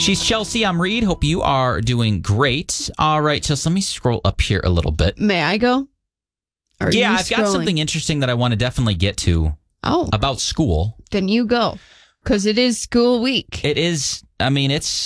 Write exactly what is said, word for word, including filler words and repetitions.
She's Chelsea. I'm Reed. Hope you are doing great. All right, Chelsea, let me scroll up here a little bit. May I go? Or yeah, I've scrolling? got something interesting that I want to definitely get to. Oh. About school. Then you go. Because it is school week. It is. I mean, it's